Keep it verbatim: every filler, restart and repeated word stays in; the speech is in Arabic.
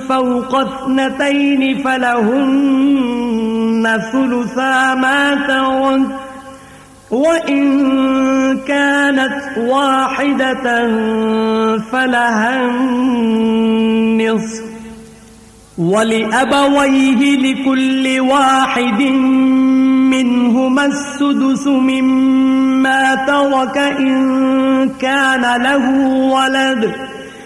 فوق اثنتين فلهن ثلثا ما ترك، وإن كانت واحدة فلها النصف، ولأبويه لكل واحد منهما السدس مما ترك إن كان له ولد،